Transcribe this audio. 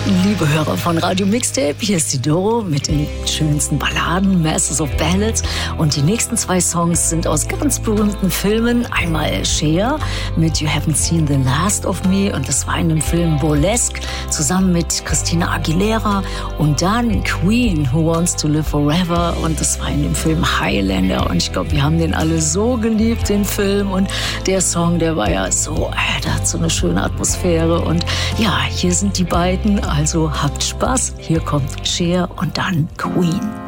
Liebe Hörer von Radio Mixtape, hier ist die Doro mit den schönsten Balladen, Masters of Ballads. Und die nächsten 2 Songs sind aus ganz berühmten Filmen. Einmal Cher mit You Haven't Seen the Last of Me, und das war in dem Film Burlesque zusammen mit Christina Aguilera. Und dann Queen, Who Wants to Live Forever, und das war in dem Film Highlander. Und ich glaube, wir haben den alle so geliebt, den Film. Und der Song, der war ja so, der hat so eine schöne Atmosphäre. Und ja, hier sind die beiden. Also habt Spaß. Hier kommt Cher und dann Queen.